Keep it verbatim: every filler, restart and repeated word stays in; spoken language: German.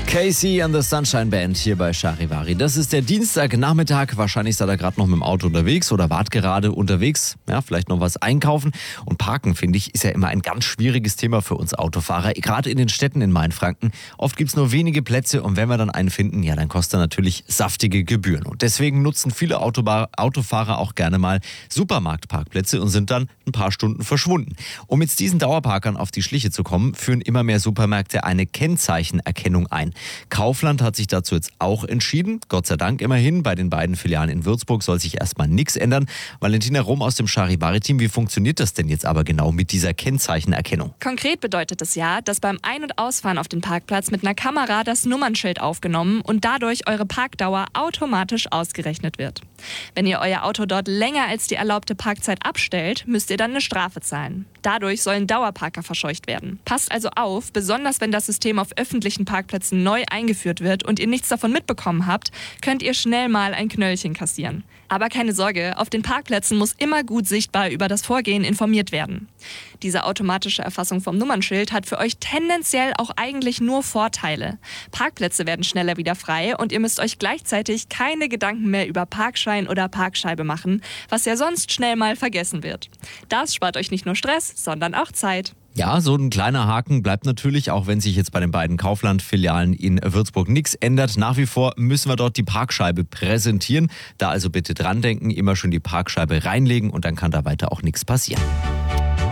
Casey and the Sunshine Band hier bei Charivari. Das ist der Dienstagnachmittag. Wahrscheinlich seid ihr gerade noch mit dem Auto unterwegs oder wart gerade unterwegs. Ja, vielleicht noch was einkaufen. Und Parken, finde ich, ist ja immer ein ganz schwieriges Thema für uns Autofahrer. Gerade in den Städten in Mainfranken. Oft gibt es nur wenige Plätze und wenn wir dann einen finden, ja, dann kostet er natürlich saftige Gebühren. Und deswegen nutzen viele Autobar- Autofahrer auch gerne mal Supermarktparkplätze und sind dann ein paar Stunden verschwunden. Um jetzt diesen Dauerparkern auf die Schliche zu kommen, führen immer mehr Supermärkte eine Kennzeichenerkennung ein. Kaufland hat sich dazu jetzt auch entschieden. Gott sei Dank immerhin. Bei den beiden Filialen in Würzburg soll sich erstmal nichts ändern. Valentina Rom aus dem Charivari-Team, wie funktioniert das denn jetzt aber genau mit dieser Kennzeichenerkennung? Konkret bedeutet es ja, dass beim Ein- und Ausfahren auf den Parkplatz mit einer Kamera das Nummernschild aufgenommen und dadurch eure Parkdauer automatisch ausgerechnet wird. Wenn ihr euer Auto dort länger als die erlaubte Parkzeit abstellt, müsst ihr dann eine Strafe zahlen. Dadurch sollen Dauerparker verscheucht werden. Passt also auf, besonders wenn das System auf öffentlichen Parkplätzen neu eingeführt wird und ihr nichts davon mitbekommen habt, könnt ihr schnell mal ein Knöllchen kassieren. Aber keine Sorge, auf den Parkplätzen muss immer gut sichtbar über das Vorgehen informiert werden. Diese automatische Erfassung vom Nummernschild hat für euch tendenziell auch eigentlich nur Vorteile. Parkplätze werden schneller wieder frei und ihr müsst euch gleichzeitig keine Gedanken mehr über Parkschein oder Parkscheibe machen, was ja sonst schnell mal vergessen wird. Das spart euch nicht nur Stress, sondern auch Zeit. Ja, so ein kleiner Haken bleibt natürlich, auch wenn sich jetzt bei den beiden Kaufland-Filialen in Würzburg nichts ändert. Nach wie vor müssen wir dort die Parkscheibe präsentieren. Da also bitte dran denken, immer schön die Parkscheibe reinlegen und dann kann da weiter auch nichts passieren.